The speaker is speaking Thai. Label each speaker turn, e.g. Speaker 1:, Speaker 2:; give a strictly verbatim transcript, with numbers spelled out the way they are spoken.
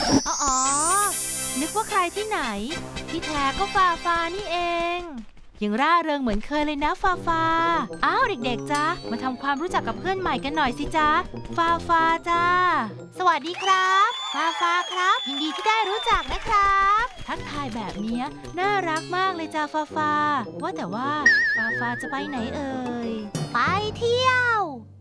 Speaker 1: อ๋อนึกว่าใครที่ไหนที่แท้ก็ฟาฟานี่เองยังร่าเริงเหมือนเคยเลยนะฟาฟาอ้าวเด็กๆจ๊ะมาทำความรู้จักกับเพื่อนใหม่กันหน่อยสิจ๊ะฟาฟาจ้าสวัสดีครับฟาฟาครับยินดีที่ได้รู้จักนะครับทักทายแบบนี้น่ารักมากเลยจ้าฟาฟาว่าแต่ว่าฟาฟาจะไปไหนเอ่ยไปเที่ยว